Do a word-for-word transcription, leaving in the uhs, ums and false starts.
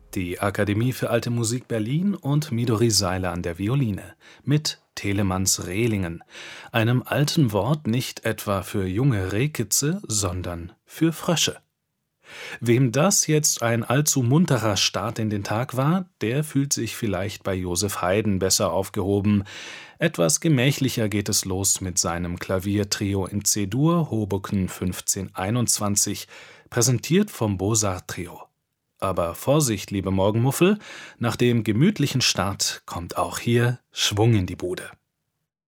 Die Akademie für Alte Musik Berlin und Midori Seiler an der Violine mit Telemanns Rehlingen, einem alten Wort nicht etwa für junge Rehkitze, sondern für Frösche. Wem das jetzt ein allzu munterer Start in den Tag war, der fühlt sich vielleicht bei Joseph Haydn besser aufgehoben. Etwas gemächlicher geht es los mit seinem Klaviertrio in C-Dur, Hoboken fünfzehn einundzwanzig, präsentiert vom Beaux-Arts-Trio. Aber Vorsicht, liebe Morgenmuffel, nach dem gemütlichen Start kommt auch hier Schwung in die Bude.